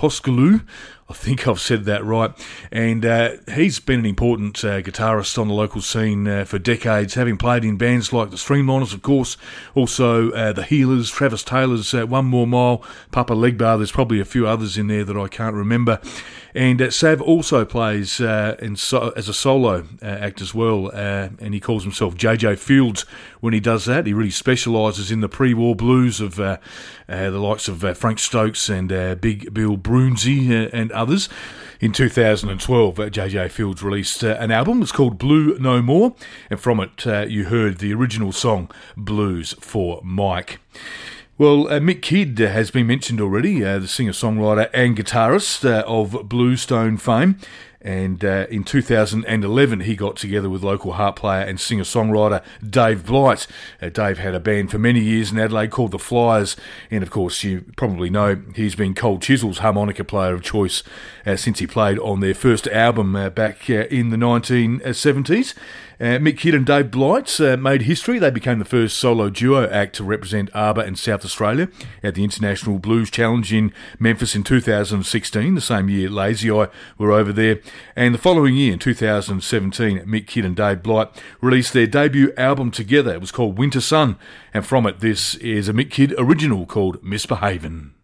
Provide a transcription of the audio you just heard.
Toscalou. I think I've said that right. And he's been an important guitarist on the local scene for decades, having played in bands like the Streamliners, of course, also the Healers, Travis Taylor's One More Mile, Papa Legbar. There's probably a few others in there that I can't remember. And Sav also plays as a solo act as well, and he calls himself JJ Fields when he does that. He really specialises in the pre-war blues of the likes of Frank Stokes and Big Bill Broonzy and others. In 2012, JJ Fields released an album. It's called Blue No More, and from it you heard the original song Blues for Mike. Well, Mick Kidd has been mentioned already, the singer-songwriter and guitarist of Bluestone fame. And in 2011, he got together with local harp player and singer-songwriter Dave Blight. Dave had a band for many years in Adelaide called The Flyers. And, of course, you probably know he's been Cold Chisel's harmonica player of choice since he played on their first album back in the 1970s. Mick Kidd and Dave Blight made history. They became the first solo duo act to represent Arbor and South Australia at the International Blues Challenge in Memphis in 2016, the same year Lazy Eye were over there. And the following year, in 2017, Mick Kidd and Dave Blight released their debut album together. It was called Winter Sun, and from it, this is a Mick Kidd original called Misbehavin'.